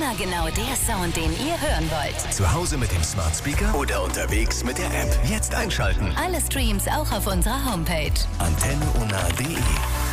Immer genau der Sound, den ihr hören wollt. Zu Hause mit dem Smart Speaker oder unterwegs mit der App. Jetzt einschalten. Alle Streams auch auf unserer Homepage. AntenneUNA.de